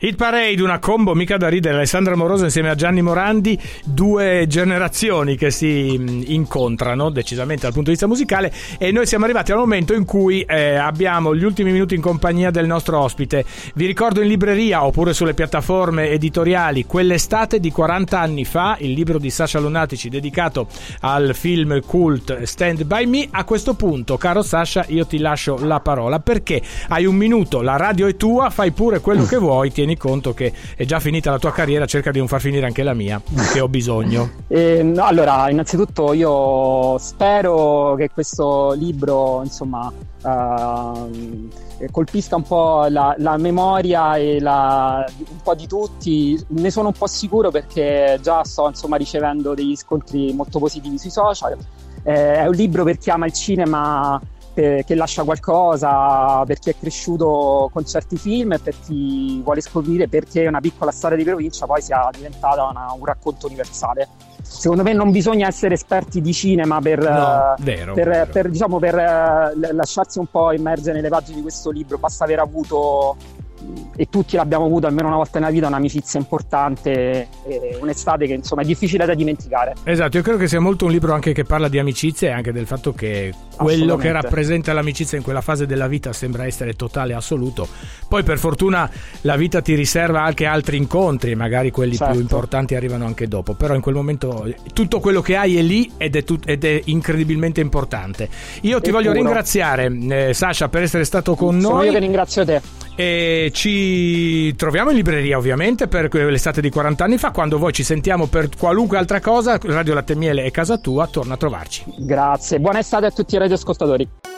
Hit Parade, una combo mica da ridere, Alessandra Moroso insieme a Gianni Morandi, due generazioni che si incontrano decisamente dal punto di vista musicale, e noi siamo arrivati al momento in cui abbiamo gli ultimi minuti in compagnia del nostro ospite. Vi ricordo in libreria oppure sulle piattaforme editoriali Quell'estate di 40 anni fa, il libro di Sasha Lunatici dedicato al film cult Stand By Me. A questo punto, caro Sasha, io ti lascio la parola perché hai un minuto, la radio è tua, fai pure quello che vuoi, tieni conto che è già finita la tua carriera, cerca di non far finire anche la mia, che ho bisogno. No, allora, innanzitutto io spero che questo libro, insomma, colpisca un po' la memoria e un po' di tutti. Ne sono un po' sicuro perché già sto, insomma, ricevendo degli riscontri molto positivi sui social. È un libro per chi ama il cinema, che lascia qualcosa, per chi è cresciuto con certi film e per chi vuole scoprire perché una piccola storia di provincia poi sia diventata un racconto universale. Secondo me non bisogna essere esperti di cinema per lasciarsi un po' immergere nelle pagine di questo libro. Basta aver avuto, e tutti l'abbiamo avuto almeno una volta nella vita, un'amicizia importante, un'estate che insomma è difficile da dimenticare. Esatto, io credo che sia molto un libro anche che parla di amicizia e anche del fatto che quello che rappresenta l'amicizia in quella fase della vita sembra essere totale e assoluto. Poi per fortuna la vita ti riserva anche altri incontri, magari quelli più importanti arrivano anche dopo, però in quel momento tutto quello che hai è lì ed è incredibilmente importante. Io ti voglio ringraziare, Sasha, per essere stato con noi. Sono io che ringrazio te. E ci troviamo in libreria ovviamente per l'estate di 40 anni fa. Quando voi ci sentiamo per qualunque altra cosa, Radio Latte e Miele è casa tua, torna a trovarci. Grazie, buona estate a tutti i radioascoltatori.